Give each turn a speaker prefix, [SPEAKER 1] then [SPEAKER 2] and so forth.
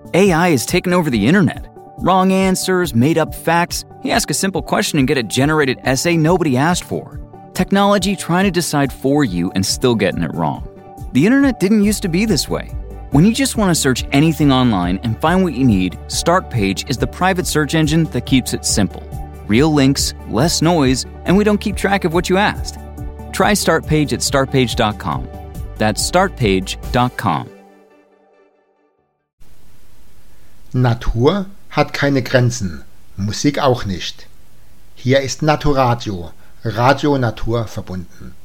[SPEAKER 1] AI has taken over the internet. Wrong answers, made-up facts. You ask a simple question and get a generated essay nobody asked for. Technology trying to decide for you and still getting it wrong. The internet didn't used to be this way. When you just want to search anything online and find what you need, Startpage is the private search engine that keeps it simple. Real links, less noise, and we don't keep track of what you asked. Try Startpage at startpage.com. That's startpage.com.
[SPEAKER 2] Natur hat keine Grenzen, Musik auch nicht. Hier ist Naturadio, Radio Natur verbunden.